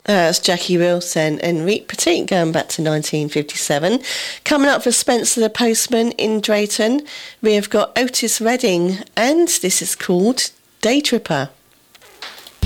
That's Jackie Wilson and Reet Petit going back to 1957. Coming up for Spencer the Postman in Drayton, we have got Otis Redding, and this is called Day Tripper.